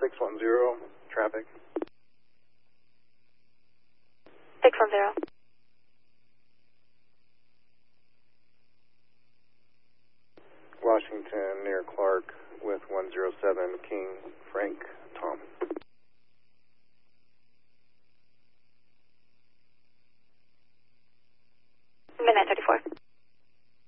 610, traffic. 610. Washington near Clark with 107, King, Frank, Tom.